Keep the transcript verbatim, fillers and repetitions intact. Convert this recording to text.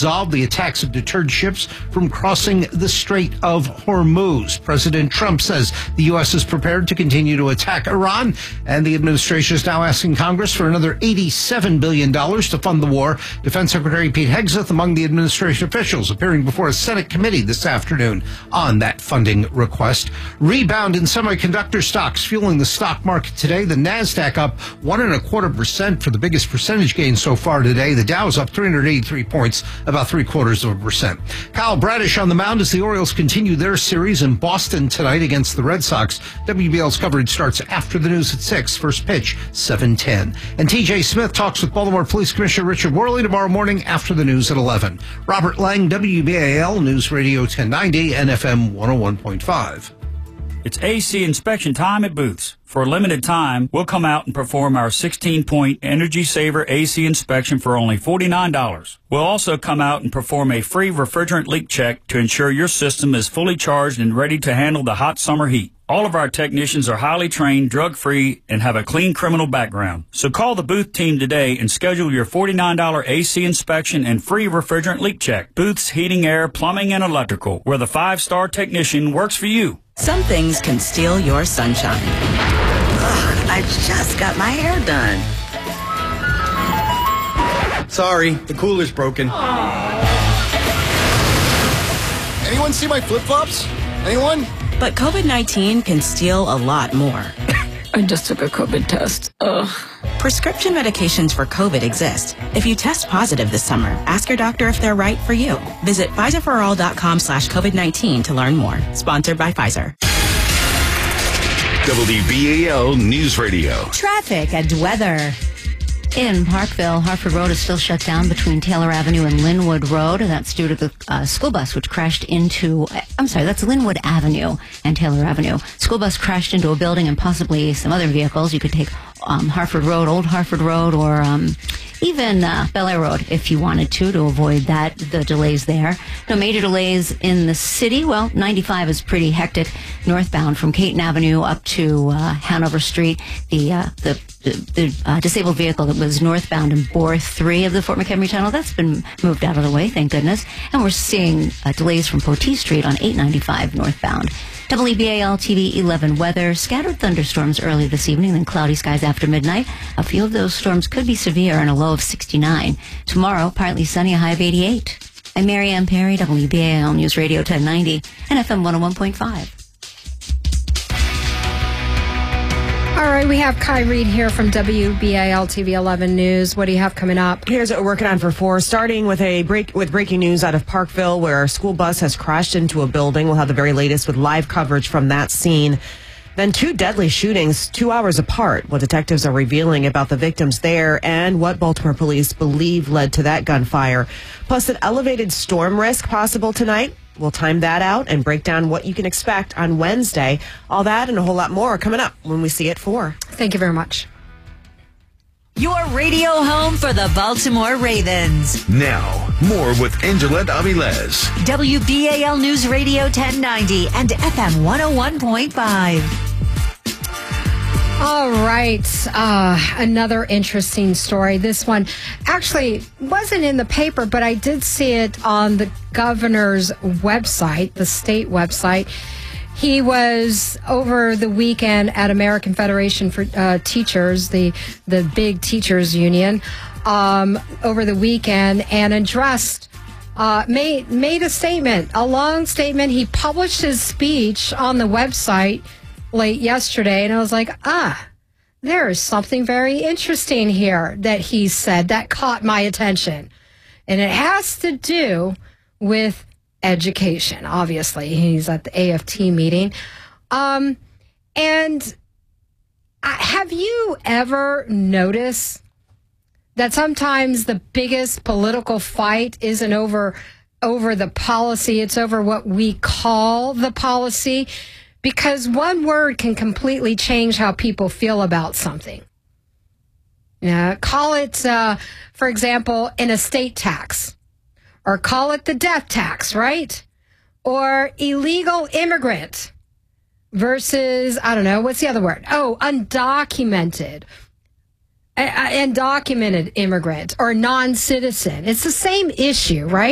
absolved. The attacks have deterred ships from crossing the Strait of Hormuz. President Trump says the U S is prepared to continue to attack Iran, and the administration is now asking Congress for another eighty-seven billion dollars to fund the war. Defense Secretary Pete Hegseth among the administration officials appearing before a Senate committee this afternoon on that funding request. Rebound in semiconductor stocks fueling the stock market today. The NASDAQ up one and a quarter percent for the biggest percentage gain so far today. The Dow is up three hundred eighty-three points, about three quarters of a percent. Kyle Bradish on the mound as the Orioles continue their series in Boston tonight against the Red Sox. W B L's coverage starts after the news at six. First pitch, seven ten. And T J Smith talks with Baltimore Police Commissioner Richard Worley tomorrow morning after the news at eleven. Robert Lang, W B A L News Radio ten ninety and F M one oh one point five. It's A C inspection time at Booth's. For a limited time, we'll come out and perform our sixteen-point Energy Saver A C inspection for only forty-nine dollars. We'll also come out and perform a free refrigerant leak check to ensure your system is fully charged and ready to handle the hot summer heat. All of our technicians are highly trained, drug-free, and have a clean criminal background. So call the Booth team today and schedule your forty-nine dollars A C inspection and free refrigerant leak check. Booth's Heating, Air, Plumbing, and Electrical, where the five-star technician works for you. Some things can steal your sunshine. Ugh, I just got my hair done. Sorry, the cooler's broken. Anyone see my flip-flops? Anyone? But COVID nineteen can steal a lot more. I just took a COVID test. Ugh. Prescription medications for COVID exist. If you test positive this summer, ask your doctor if they're right for you. Visit Pfizerforall.com slash COVID-19 to learn more. Sponsored by Pfizer. W B A L News Radio. Traffic and weather. In Parkville, Hartford Road is still shut down between Taylor Avenue and Linwood Road. That's due to the uh, school bus, which crashed into, I'm sorry, that's Linwood Avenue and Taylor Avenue. School bus crashed into a building and possibly some other vehicles. You could take um, Hartford Road, Old Hartford Road, or um, even uh, Bel Air Road if you wanted to, to avoid that, the delays there. No major delays in the city. Well, ninety-five is pretty hectic northbound from Caton Avenue up to uh, Hanover Street. The, uh, the The, the uh, disabled vehicle that was northbound in bore three of the Fort McHenry Tunnel, that's been moved out of the way, thank goodness. And we're seeing uh, delays from Poteet Street on eight ninety-five northbound. W B A L T V eleven weather. Scattered thunderstorms early this evening, then cloudy skies after midnight. A few of those storms could be severe and a low of sixty-nine. Tomorrow, partly sunny, a high of eighty-eight. I'm Mary Ann Perry, W B A L News Radio ten ninety and F M one oh one point five. All right, we have Kai Reed here from W B A L T V eleven News. What do you have coming up? Here's what we're working on for four, starting with a break with breaking news out of Parkville, where a school bus has crashed into a building. We'll have the very latest with live coverage from that scene. Then two deadly shootings two hours apart. What detectives are revealing about the victims there and what Baltimore police believe led to that gunfire. Plus, an elevated storm risk possible tonight. We'll time that out and break down what you can expect on Wednesday. All that and a whole lot more coming up when we see it four. Thank you very much. Your radio home for the Baltimore Ravens. Now, more with Angelette Avilés. W B A L News Radio ten ninety and F M one oh one point five. All right. Uh, another interesting story. This one actually wasn't in the paper, but I did see it on the governor's website, the state website. He was over the weekend at American Federation for uh, Teachers, the the big teachers union, um, over the weekend and addressed, uh, made made a statement, a long statement. He published his speech on the website late yesterday, and I was like, ah, there is something very interesting here that he said that caught my attention. And it has to do with education, obviously. He's at the A F T meeting. Um, and I, have you ever noticed that sometimes the biggest political fight isn't over, over the policy, it's over what we call the policy? Because one word can completely change how people feel about something. Yeah, call it, uh, for example, an estate tax. Or call it the death tax, right? Or illegal immigrant versus, I don't know, what's the other word? Oh, undocumented. Uh, undocumented immigrant or non-citizen. It's the same issue, right?